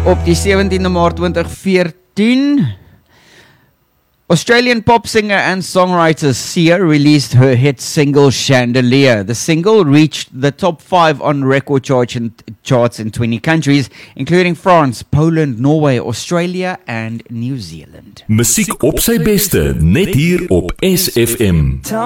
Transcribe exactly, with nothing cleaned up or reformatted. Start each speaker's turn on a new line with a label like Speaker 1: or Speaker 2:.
Speaker 1: Op die seventiende Maart twintig veertien, Australian pop singer and songwriter Sia released her hit single Chandelier. The single reached the top five on record chart in, charts in twenty countries, including France, Poland, Norway, Australia and New Zealand.
Speaker 2: Musiek op sy beste, net hier op S F M.